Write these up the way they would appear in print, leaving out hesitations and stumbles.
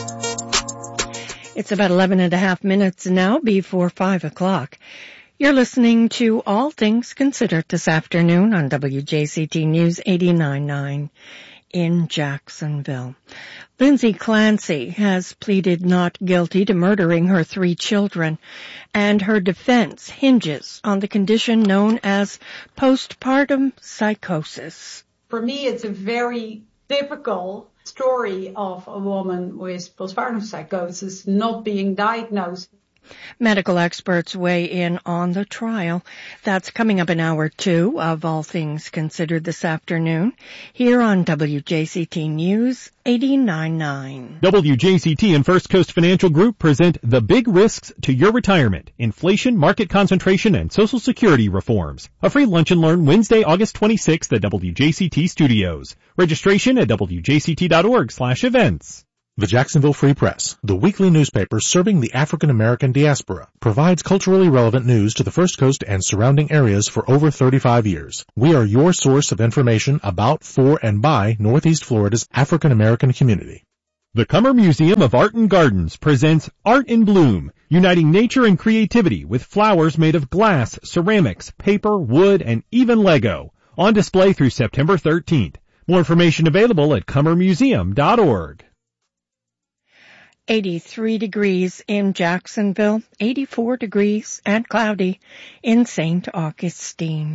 It's about 11 and a half minutes now before 5 o'clock. You're listening to All Things Considered this afternoon on WJCT News 89.9 in Jacksonville. Lindsay Clancy has pleaded not guilty to murdering her 3 children, and her defense hinges on the condition known as postpartum psychosis. For me, it's a very typical story of a woman with postpartum psychosis not being diagnosed. Medical experts weigh in on the trial. That's coming up in hour 2 of All Things Considered this afternoon here on WJCT News 89.9. WJCT and First Coast Financial Group present the big risks to your retirement: inflation, market concentration, and Social Security reforms. A free lunch and learn Wednesday, August 26th at WJCT Studios. Registration at wjct.org/events. The Jacksonville Free Press, the weekly newspaper serving the African American diaspora, provides culturally relevant news to the First Coast and surrounding areas for over 35 years. We are your source of information about, for, and by Northeast Florida's African American community. The Cummer Museum of Art and Gardens presents Art in Bloom, uniting nature and creativity with flowers made of glass, ceramics, paper, wood, and even Lego. On display through September 13th. More information available at cummermuseum.org. 83 degrees in Jacksonville, 84 degrees and cloudy in St. Augustine.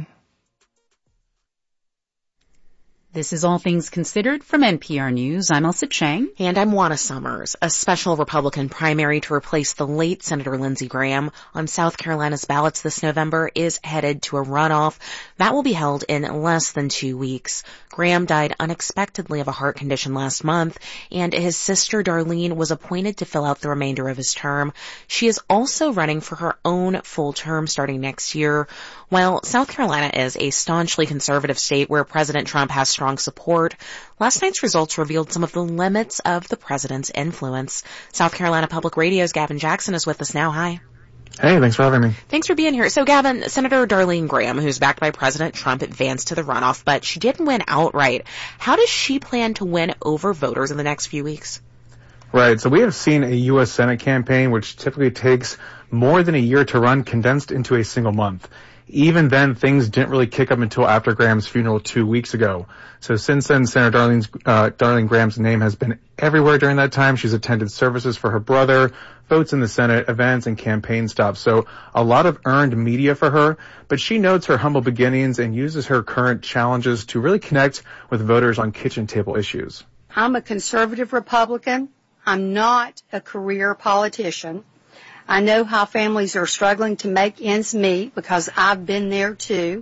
This is All Things Considered from NPR News. I'm Elsa Chang. And I'm Juana Summers. A special Republican primary to replace the late Senator Lindsey Graham on South Carolina's ballots this November is headed to a runoff that will be held in less than 2 weeks. Graham died unexpectedly of a heart condition last month, and his sister Darlene was appointed to fill out the remainder of his term. She is also running for her own full term starting next year. While South Carolina is a staunchly conservative state where President Trump has strong support, last night's results revealed some of the limits of the president's influence. South Carolina Public Radio's Gavin Jackson is with us now. Hi. Hey, thanks for having me. Thanks for being here. So, Gavin, Senator Darlene Graham, who's backed by President Trump, advanced to the runoff, but she didn't win outright. How does she plan to win over voters in the next few weeks? Right, so we have seen a U.S. Senate campaign which typically takes more than a year to run, condensed into a single month. Even then, things didn't really kick up until after Graham's funeral 2 weeks ago. So since then, Senator Darlene Graham's name has been everywhere during that time. She's attended services for her brother, votes in the Senate, events, and campaign stops. So a lot of earned media for her, but she notes her humble beginnings and uses her current challenges to really connect with voters on kitchen table issues. I'm a conservative Republican. I'm not a career politician. I know how families are struggling to make ends meet because I've been there too.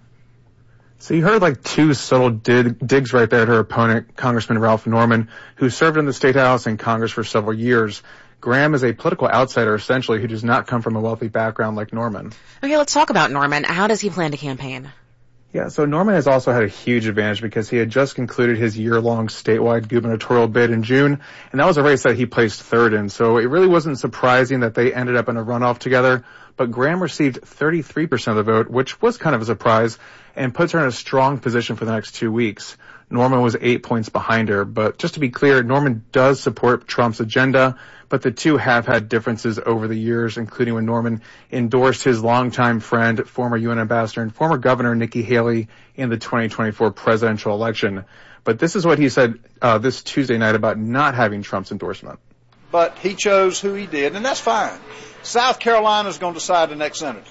So you heard like 2 subtle digs right there at her opponent, Congressman Ralph Norman, who served in the State House and Congress for several years. Graham is a political outsider, essentially, who does not come from a wealthy background like Norman. Okay, let's talk about Norman. How does he plan to campaign? Yeah, so Norman has also had a huge advantage because he had just concluded his year-long statewide gubernatorial bid in June, and that was a race that he placed 3rd in. So it really wasn't surprising that they ended up in a runoff together. But Graham received 33% of the vote, which was kind of a surprise, and puts her in a strong position for the next 2 weeks. Norman was 8 points behind her, but just to be clear, Norman does support Trump's agenda, but the two have had differences over the years, including when Norman endorsed his longtime friend, former UN ambassador and former governor Nikki Haley in the 2024 presidential election. But this is what he said this Tuesday night about not having Trump's endorsement. But he chose who he did, and that's fine. South Carolina's going to decide the next senator.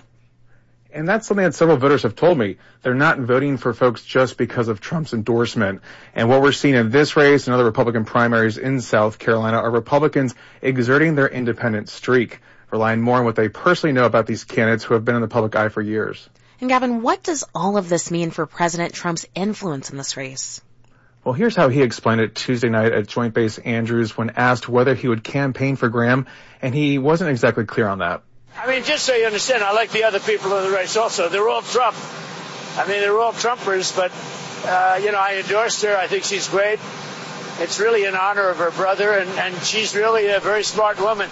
And that's something that several voters have told me. They're not voting for folks just because of Trump's endorsement. And what we're seeing in this race and other Republican primaries in South Carolina are Republicans exerting their independent streak, relying more on what they personally know about these candidates who have been in the public eye for years. And Gavin, what does all of this mean for President Trump's influence in this race? Well, here's how he explained it Tuesday night at Joint Base Andrews when asked whether he would campaign for Graham, and he wasn't exactly clear on that. I mean, just so you understand, I like the other people in the race also. They're all Trump. I mean, they're all Trumpers, but, I endorsed her. I think she's great. It's really in honor of her brother, and she's really a very smart woman.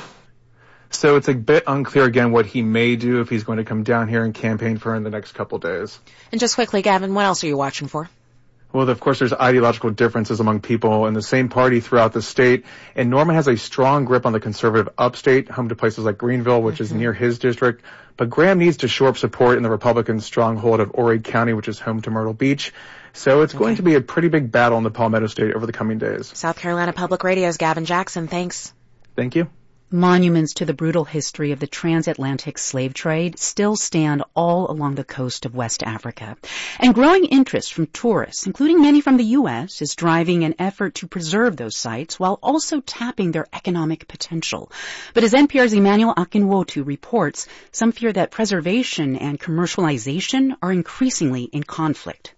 So it's a bit unclear, again, what he may do if he's going to come down here and campaign for her in the next couple days. And just quickly, Gavin, what else are you watching for? Well, of course, there's ideological differences among people in the same party throughout the state, and Norman has a strong grip on the conservative upstate, home to places like Greenville, which is near his district. But Graham needs to shore up support in the Republican stronghold of Horry County, which is home to Myrtle Beach. So it's going to be a pretty big battle in the Palmetto State over the coming days. South Carolina Public Radio's Gavin Jackson, thanks. Thank you. Monuments to the brutal history of the transatlantic slave trade still stand all along the coast of West Africa. And growing interest from tourists, including many from the U.S., is driving an effort to preserve those sites while also tapping their economic potential. But as NPR's Emmanuel Akinwotu reports, some fear that preservation and commercialization are increasingly in conflict.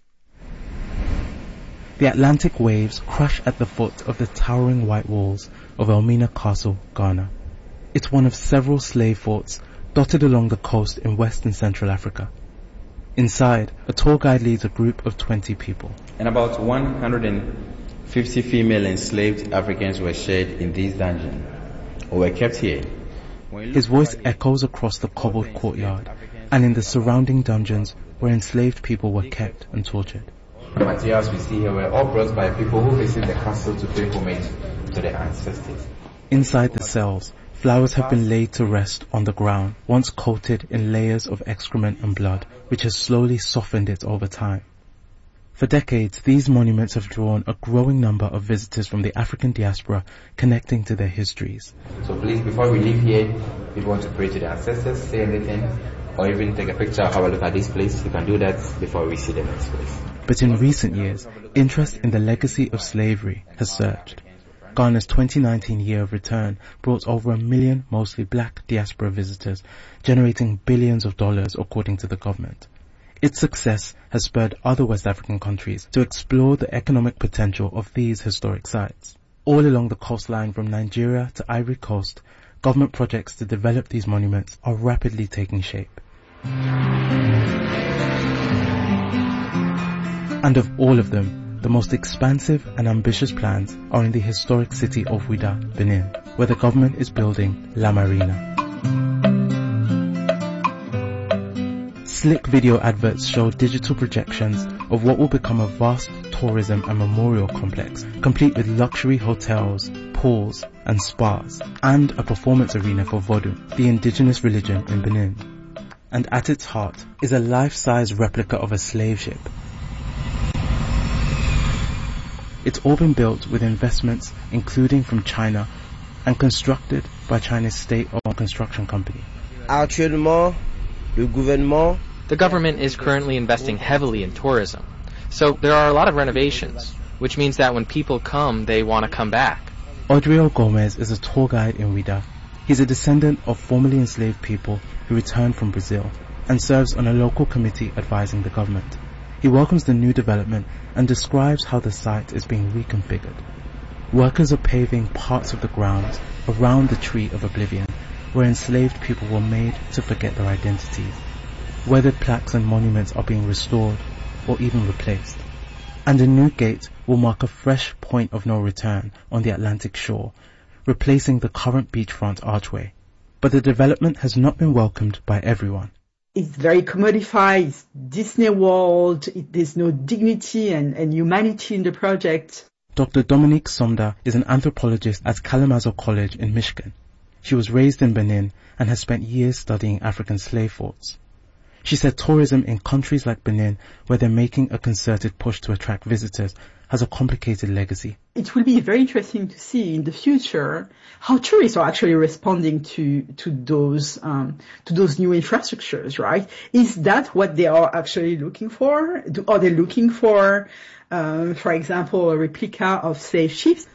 The Atlantic waves crash at the foot of the towering white walls of Elmina Castle, Ghana. It's one of several slave forts dotted along the coast in West and Central Africa. Inside, a tour guide leads a group of 20 people. And about 150 female enslaved Africans were shared in this dungeon, or were kept here. His voice echoes across the cobbled courtyard and in the surrounding dungeons where enslaved people were kept and tortured. The materials we see here were all brought by people who visit the castle to pay homage to their ancestors. Inside the cells, flowers have been laid to rest on the ground, once coated in layers of excrement and blood, which has slowly softened it over time. For decades, these monuments have drawn a growing number of visitors from the African diaspora connecting to their histories. So please, before we leave here, if you want to pray to the ancestors, say anything, or even take a picture or have a look at this place, you can do that before we see the next place. But in recent years, interest in the legacy of slavery has surged. Ghana's 2019 year of return brought over 1 million mostly black diaspora visitors, generating billions of dollars according to the government. Its success has spurred other West African countries to explore the economic potential of these historic sites. All along the coastline from Nigeria to Ivory Coast, government projects to develop these monuments are rapidly taking shape. And of all of them, the most expansive and ambitious plans are in the historic city of Ouidah, Benin, where the government is building La Marina. Slick video adverts show digital projections of what will become a vast tourism and memorial complex, complete with luxury hotels, pools and spas, and a performance arena for Vodou, the indigenous religion in Benin. And at its heart is a life-size replica of a slave ship. It's all been built with investments including from China and constructed by China's state-owned construction company. The government is currently investing heavily in tourism, so there are a lot of renovations, which means that when people come, they want to come back. Adriel Gomez is a tour guide in Ouidah. He's a descendant of formerly enslaved people who returned from Brazil and serves on a local committee advising the government. He welcomes the new development and describes how the site is being reconfigured. Workers are paving parts of the grounds around the Tree of Oblivion, where enslaved people were made to forget their identities. Weathered plaques and monuments are being restored or even replaced. And a new gate will mark a fresh point of no return on the Atlantic shore, replacing the current beachfront archway. But the development has not been welcomed by everyone. It's very commodified, it's Disney World, there's no dignity and humanity in the project. Dr. Dominique Somda is an anthropologist at Kalamazoo College in Michigan. She was raised in Benin and has spent years studying African slave forts. She said tourism in countries like Benin, where they're making a concerted push to attract visitors, has a complicated legacy. It will be very interesting to see in the future how tourists are actually responding to those new infrastructures, right? Is that what they are actually looking for? Are they looking for example, a replica of slave ships?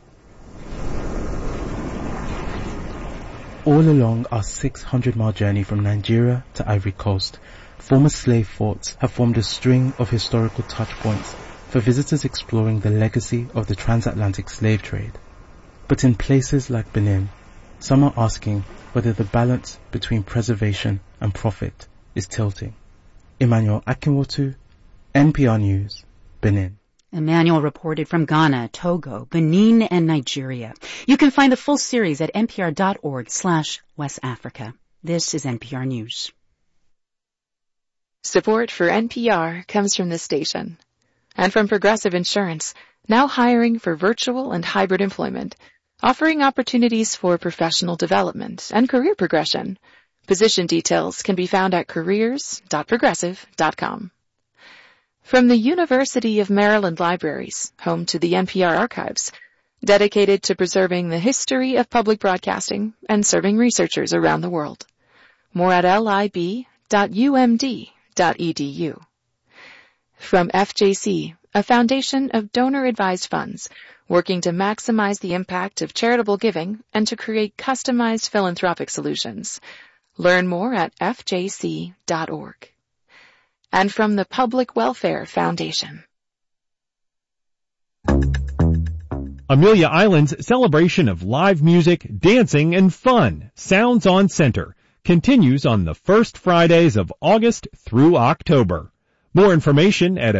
All along our 600-mile journey from Nigeria to Ivory Coast, former slave forts have formed a string of historical touchpoints for visitors exploring the legacy of the transatlantic slave trade. But in places like Benin, some are asking whether the balance between preservation and profit is tilting. Emmanuel Akinwotu, NPR News, Benin. Emmanuel reported from Ghana, Togo, Benin, and Nigeria. You can find the full series at npr.org/West Africa. This is NPR News. Support for NPR comes from this station. And from Progressive Insurance, now hiring for virtual and hybrid employment, offering opportunities for professional development and career progression. Position details can be found at careers.progressive.com. From the University of Maryland Libraries, home to the NPR archives, dedicated to preserving the history of public broadcasting and serving researchers around the world. More at lib.umd.edu. From FJC, a foundation of donor-advised funds working to maximize the impact of charitable giving and to create customized philanthropic solutions. Learn more at fjc.org. And from the Public Welfare Foundation. Amelia Island's celebration of live music, dancing, and fun, Sounds on Center, continues on the first Fridays of August through October. More information at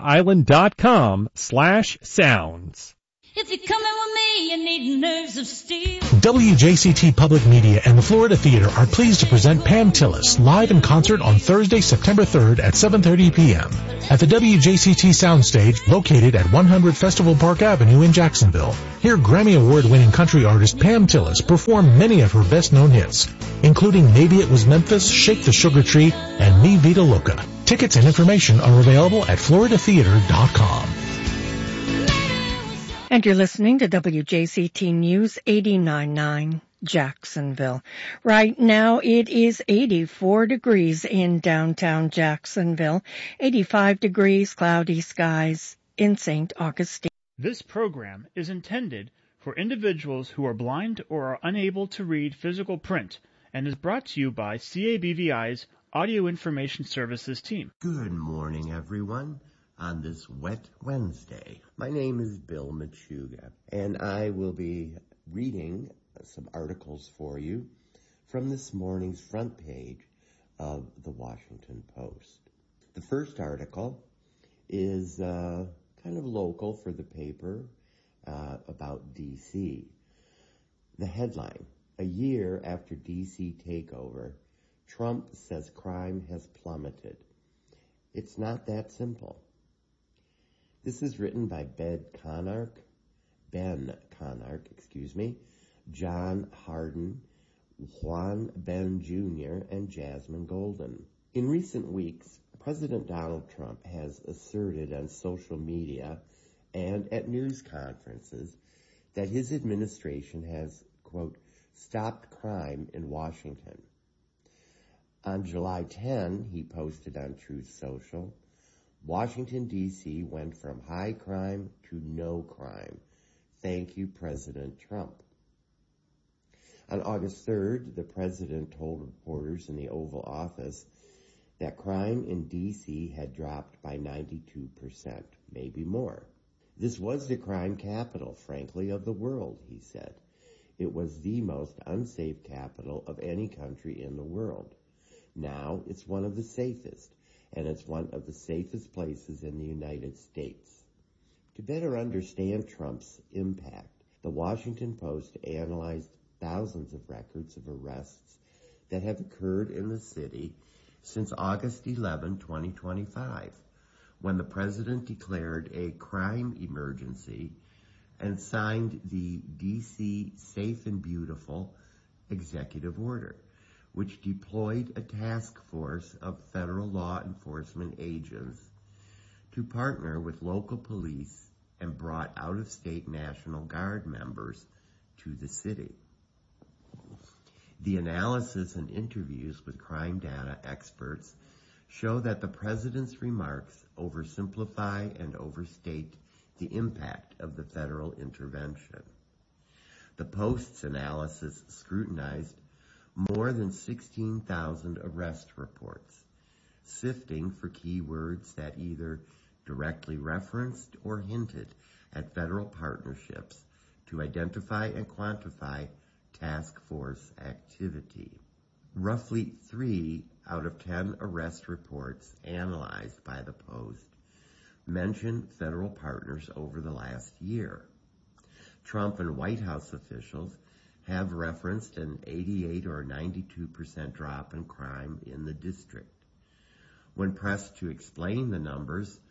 ameliaisland.com/sounds. If you're coming with me, you need nerves of steel. WJCT Public Media and the Florida Theater are pleased to present Pam Tillis live in concert on Thursday, September 3rd at 7:30 p.m. at the WJCT Soundstage located at 100 Festival Park Avenue in Jacksonville. Hear Grammy Award-winning country artist Pam Tillis perform many of her best-known hits, including Maybe It Was Memphis, Shake the Sugar Tree, and Mi Vida Loca. Tickets and information are available at floridatheater.com. And you're listening to WJCT News 89.9 Jacksonville. Right now it is 84 degrees in downtown Jacksonville, 85 degrees, cloudy skies in St. Augustine. This program is intended for individuals who are blind or are unable to read physical print and is brought to you by CABVI's Audio Information Services team. Good morning, everyone. On this wet Wednesday. My name is Bill Machuga, and I will be reading some articles for you from this morning's front page of the Washington Post. The first article is kind of local for the paper about D.C. The headline, a year after D.C. takeover, Trump says crime has plummeted. It's not that simple. This is written by Ben Conark, John Harden, Juan Ben Jr., and Jasmine Golden. In recent weeks, President Donald Trump has asserted on social media and at news conferences that his administration has, quote, stopped crime in Washington. On July 10, he posted on Truth Social, Washington, D.C. went from high crime to no crime. Thank you, President Trump. On August 3rd, the president told reporters in the Oval Office that crime in D.C. had dropped by 92%, maybe more. This was the crime capital, frankly, of the world, he said. It was the most unsafe capital of any country in the world. Now it's one of the safest, and it's one of the safest places in the United States. To better understand Trump's impact, the Washington Post analyzed thousands of records of arrests that have occurred in the city since August 11, 2025, when the president declared a crime emergency and signed the D.C. Safe and Beautiful executive order, which deployed a task force of federal law enforcement agents to partner with local police and brought out-of-state National Guard members to the city. The analysis and interviews with crime data experts show that the president's remarks oversimplify and overstate the impact of the federal intervention. The Post's analysis scrutinized more than 16,000 arrest reports, sifting for keywords that either directly referenced or hinted at federal partnerships to identify and quantify task force activity. Roughly 3 out of 10 arrest reports analyzed by the Post mention federal partners over the last year. Trump and White House officials have referenced an 88 or 92% drop in crime in the district. When pressed to explain the numbers,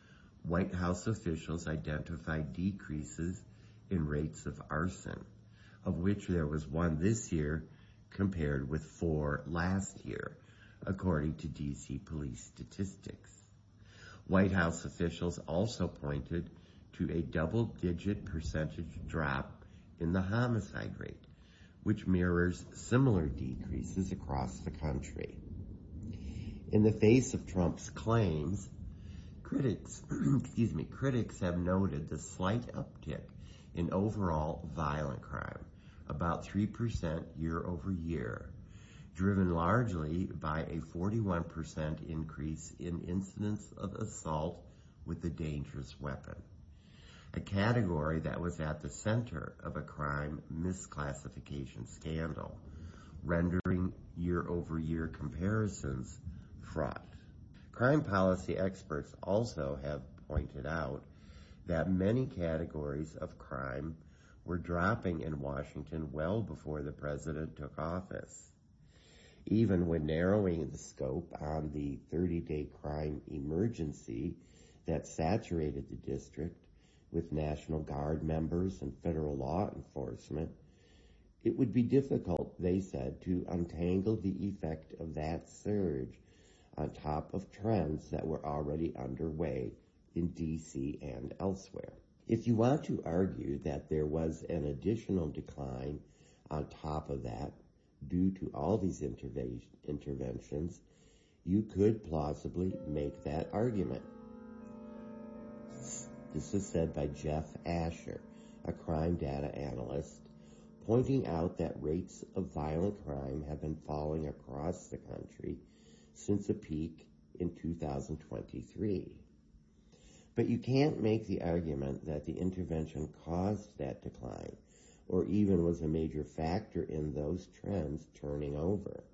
White House officials identified decreases in rates of arson, of which there was 1 this year compared with 4 last year, according to D.C. police statistics. White House officials also pointed to a double-digit percentage drop in the homicide rate, which mirrors similar decreases across the country. In the face of Trump's claims, critics have noted the slight uptick in overall violent crime, about 3% year over year, driven largely by a 41% increase in incidents of assault with a dangerous weapon, a category that was at the center of a crime misclassification scandal, rendering year-over-year comparisons fraught. Crime policy experts also have pointed out that many categories of crime were dropping in Washington well before the president took office. Even when narrowing the scope on the 30-day crime emergency that saturated the district with National Guard members and federal law enforcement, it would be difficult, they said, to untangle the effect of that surge on top of trends that were already underway in D.C. and elsewhere. If you want to argue that there was an additional decline on top of that due to all these interventions, you could plausibly make that argument. This is said by Jeff Asher, a crime data analyst, pointing out that rates of violent crime have been falling across the country since a peak in 2023. But you can't make the argument that the intervention caused that decline, or even was a major factor in those trends turning over.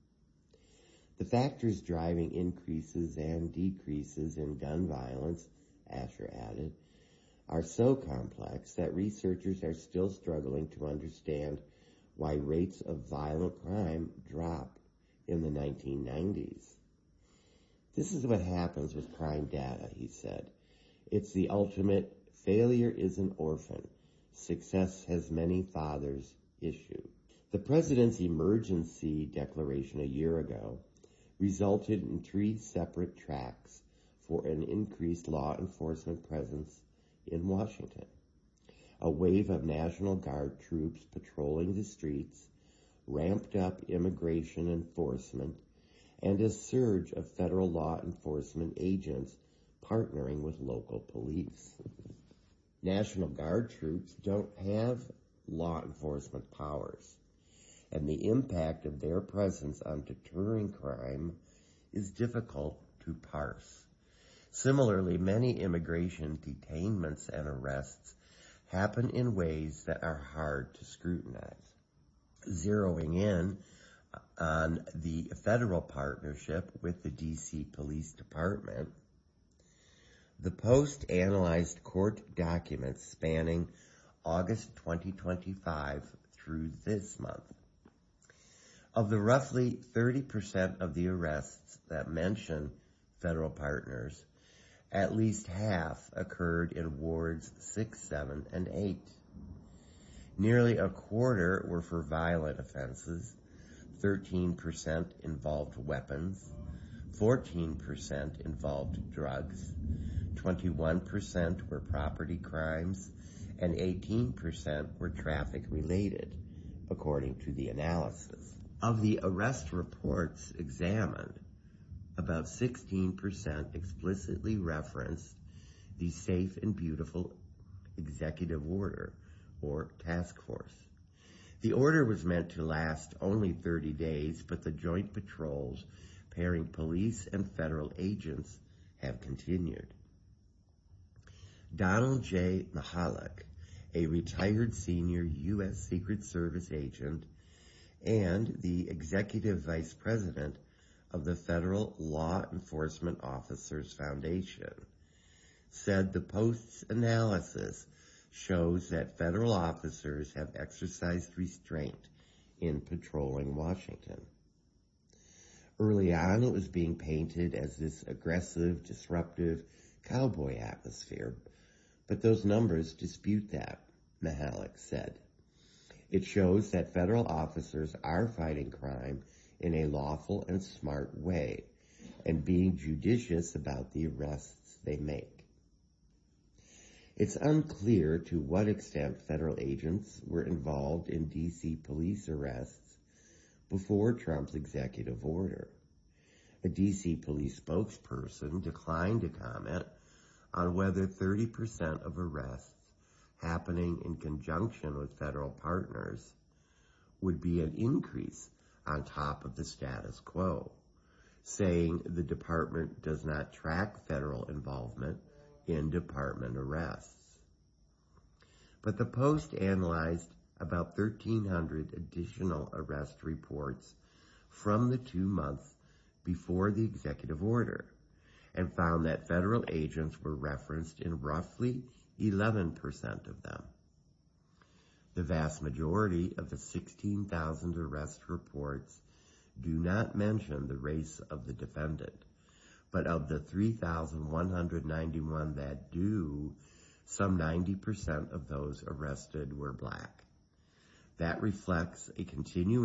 The factors driving increases and decreases in gun violence, Asher added, are so complex that researchers are still struggling to understand why rates of violent crime dropped in the 1990s. This is what happens with crime data, he said. It's the ultimate failure is an orphan, success has many fathers issue. The president's emergency declaration a year ago resulted in 3 separate tracks for an increased law enforcement presence in Washington. A wave of National Guard troops patrolling the streets, ramped up immigration enforcement, and a surge of federal law enforcement agents partnering with local police. National Guard troops don't have law enforcement powers, and the impact of their presence on deterring crime is difficult to parse. Similarly, many immigration detainments and arrests happen in ways that are hard to scrutinize. Zeroing in on the federal partnership with the D.C. Police Department, the Post analyzed court documents spanning August 2025 through this month. Of the roughly 30% of the arrests that mention federal partners, at least half occurred in wards 6, 7, and 8. Nearly a quarter were for violent offenses, 13% involved weapons, 14% involved drugs, 21% were property crimes, and 18% were traffic-related, according to the analysis. Of the arrest reports examined, about 16% explicitly referenced the Safe and Beautiful Executive Order, or task force. The order was meant to last only 30 days, but the joint patrols pairing police and federal agents have continued. Donald J. Mihalik, a retired senior U.S. Secret Service agent and the executive vice president of the Federal Law Enforcement Officers Foundation, said the Post's analysis shows that federal officers have exercised restraint in patrolling Washington. Early on, it was being painted as this aggressive, disruptive cowboy atmosphere, but those numbers dispute that, Mihalik said. It shows that federal officers are fighting crime in a lawful and smart way and being judicious about the arrests they make. It's unclear to what extent federal agents were involved in D.C. police arrests before Trump's executive order. A D.C. police spokesperson declined to comment on whether 30% of arrests happening in conjunction with federal partners would be an increase on top of the status quo, saying the department does not track federal involvement in department arrests. But the Post analyzed about 1,300 additional arrest reports from the 2 months before the executive order and found that federal agents were referenced in roughly 11% of them. The vast majority of the 16,000 arrest reports do not mention the race of the defendant, but of the 3,191 that do, some 90% of those arrested were black. That reflects a continuing